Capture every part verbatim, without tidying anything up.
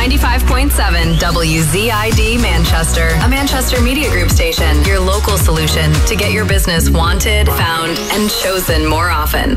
ninety-five point seven W Z I D Manchester, a Manchester Media Group station. Your local solution to get your business wanted, found, and chosen more often.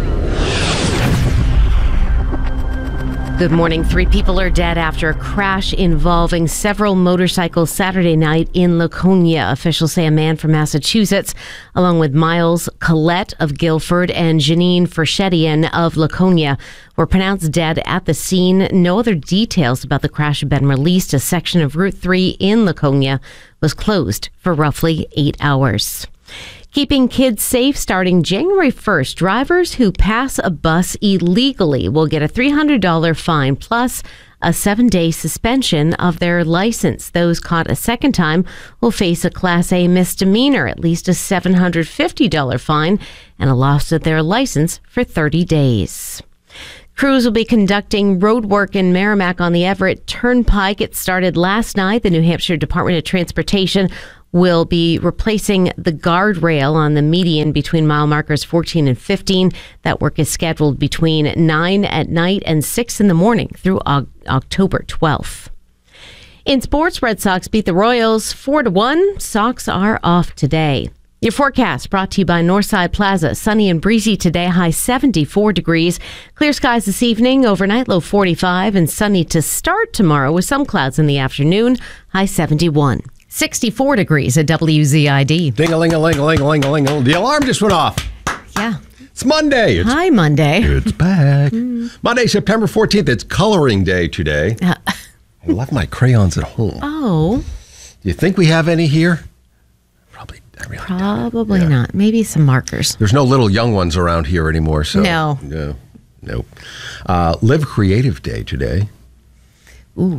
Good morning. Three people are dead after a crash involving several motorcycles Saturday night in Laconia. Officials say a man from Massachusetts, along with Miles Collette of Guilford and Janine Fershetian of Laconia, were pronounced dead at the scene. No other details about the crash have been released. A section of Route three in Laconia was closed for roughly eight hours. Keeping kids safe starting January first, drivers who pass a bus illegally will get a three hundred dollars fine plus a seven-day suspension of their license. Those caught a second time will face a Class A misdemeanor, at least a seven hundred fifty dollars fine, and a loss of their license for thirty days. Crews will be conducting road work in Merrimack on the Everett Turnpike. It started last night. The New Hampshire Department of Transportation will be replacing the guardrail on the median between mile markers fourteen and fifteen. That work is scheduled between nine at night and six in the morning through o- October twelfth. In sports, Red Sox beat the Royals four to one. Sox are off today. Your forecast brought to you by Northside Plaza. Sunny and breezy today, high seventy-four degrees. Clear skies this evening, overnight low forty-five, and sunny to start tomorrow with some clouds in the afternoon, high seventy-one. sixty-four degrees at W Z I D. Ding-a-ling-a-ling-a-ling-a-ling-a-ling. The alarm just went off. Yeah. It's Monday. It's, Hi, Monday. it's back. Mm. Monday, September fourteenth. It's coloring day today. Uh, I left my crayons at home. Oh. Do you think we have any here? Probably. I really Probably yeah. not. Maybe some markers. There's no little young ones around here anymore. So No. No. Nope. Uh, Live Creative Day today. Ooh.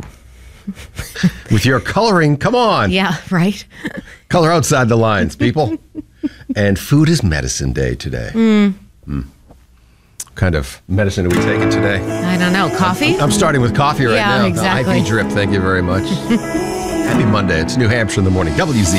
With your coloring, come on. Yeah, right. Color outside the lines, people. And Food is Medicine Day today. Mm. Mm. What kind of medicine are we taking today? I don't know. Coffee? I'm, I'm starting with coffee right yeah, now. Exactly. The I V drip, thank you very much. Happy Monday. It's New Hampshire in the morning. W Z